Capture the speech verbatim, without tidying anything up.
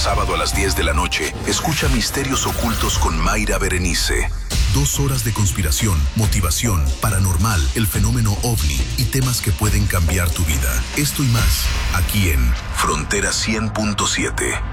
sábado a las diez de la noche, escucha Misterios Ocultos con Mayra Berenice. Dos horas de conspiración, motivación, paranormal, el fenómeno ovni y temas que pueden cambiar tu vida. Esto y más, aquí en Frontera cien punto siete.